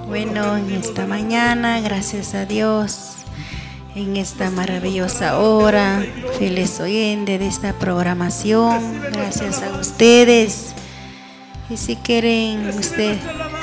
Bueno, en esta mañana, gracias a Dios, en esta maravillosa hora, fieles oyentes de esta programación, gracias a ustedes. Y si quieren ustedes